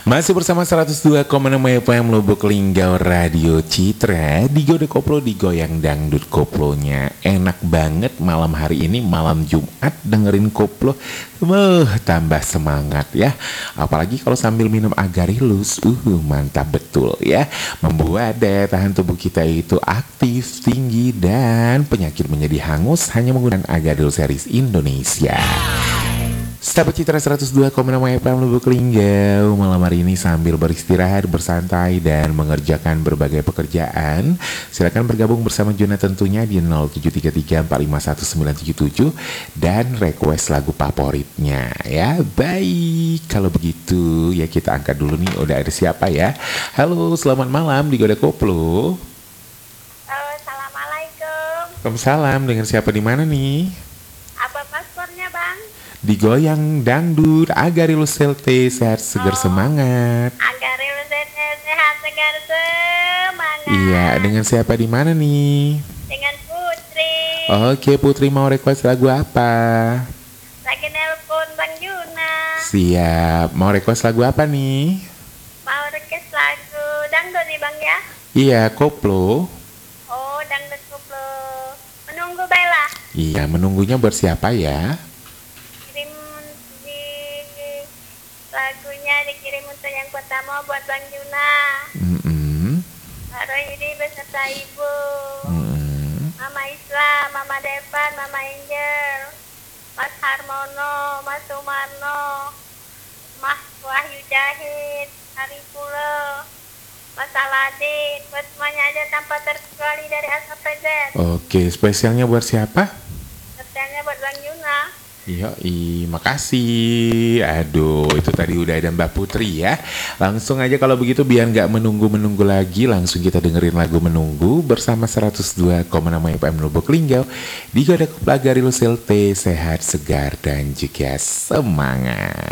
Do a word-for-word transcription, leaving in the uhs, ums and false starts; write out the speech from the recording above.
Masih bersama seratus dua koma enam F M Lubuk Linggau Radio Citra. Digo de koplo, digoyang dangdut koplonya. Enak banget malam hari ini, malam Jumat dengerin koplo. Wah, tambah semangat ya. Apalagi kalau sambil minum Agarilus. Uh, mantap betul ya. Membuat daya tahan tubuh kita itu aktif, tinggi, dan penyakit menjadi hangus hanya menggunakan Agarilus series Indonesia. Sahabat Citra seratus dua koma enam F M Lubuk Linggau, malam hari ini sambil beristirahat, bersantai, dan mengerjakan berbagai pekerjaan, silakan bergabung bersama Juna tentunya di nol tujuh tiga tiga empat lima satu sembilan tujuh tujuh dan request lagu favoritnya ya. Baik, kalau begitu ya kita angkat dulu nih, udah ada siapa ya? Halo, selamat malam di Goda Koplo. Halo, assalamualaikum. Waalaikumsalam, dengan siapa di mana nih? Apa paspornya, Bang? Digoyang dangdut Agarilus Selte, sehat segar Oh. semangat. Agarilus sehat segar semangat. Iya, dengan siapa di mana nih? Dengan Putri. Oke, Putri mau request lagu apa? Lagi nelpon Bang Juna. Siap, mau request lagu apa nih? Mau request lagu dangdut nih, Bang ya? Iya, koplo. Oh, dangdut koplo. Menunggu Bella. Iya, menunggunya buat siapa ya? Kirim di lagunya dikirim untuk yang pertama buat Bang Juna. Mm-mm. Pak Royudi beserta Ibu. Mm-mm. Mama Islam, Mama Devan, Mama Angel, Mas Harmono, Mas Sumarno, Mas Wahyu Jahid, Arifullah, Mas Aladin, buat semuanya aja tanpa terkecuali dari A sampai Z. Oke, spesialnya buat siapa? Sertanya buat Bang Yuna. Iya, makasih. Aduh, itu tadi udah ada Mbak Putri ya. Langsung aja kalau begitu biar nggak menunggu-menunggu lagi, langsung kita dengerin lagu Menunggu bersama seratus dua koma enam F M Lubuk Linggau di Goda Koplo Agarilus Selte, sehat, segar, dan juga semangat.